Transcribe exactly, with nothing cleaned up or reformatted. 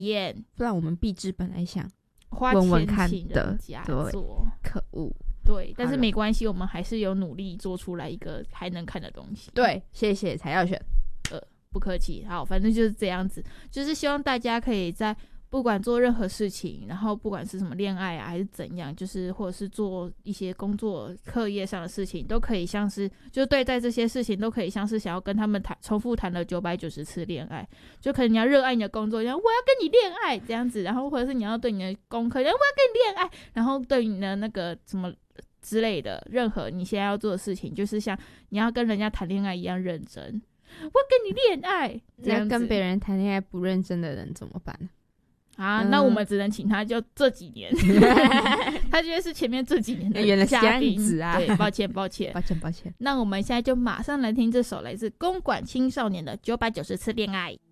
验， 不然我们壁纸本来想花问问看钱请的人家对做， 可恶。 对，但是好了没关系，我们还是有努力做出来一个还能看的东西。 对，谢谢才要选。 不客气。好，反正就是这样子，就是希望大家可以在不管做任何事情，然后不管是什么恋爱啊还是怎样，就是或者是做一些工作课业上的事情，都可以像是就对待这些事情都可以像是想要跟他们谈重复谈了九百九十次恋爱，就可能你要热爱你的工作，然后我要跟你恋爱这样子，然后或者是你要对你的功课，然后我要跟你恋爱，然后对你的那个什么之类的任何你现在要做的事情，就是像你要跟人家谈恋爱一样认真，我跟你恋爱这样子。 那跟别人谈恋爱不认真的人怎么办？ 啊、 嗯那我们只能请他就这几年他觉得是前面这几年的原来是这嘉宾样子啊对，抱歉抱歉抱歉抱歉。 那我们现在就马上来听这首来自公馆青少年的九百九十次恋爱。